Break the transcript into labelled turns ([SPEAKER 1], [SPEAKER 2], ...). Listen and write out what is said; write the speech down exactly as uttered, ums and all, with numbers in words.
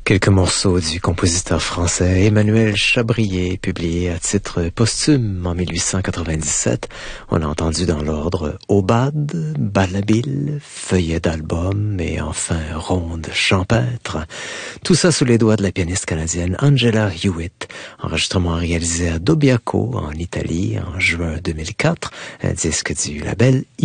[SPEAKER 1] Quelques morceaux du compositeur français Emmanuel Chabrier, publiés à titre posthume en mille huit cent quatre-vingt-dix-sept. On a entendu dans l'ordre Aubade, Balabille, Feuillet d'album et enfin Ronde champêtre. Tout ça sous les doigts de la pianiste canadienne Angela Hewitt. Enregistrement réalisé à Dobbiaco en Italie en juin deux mille quatre, un disque du label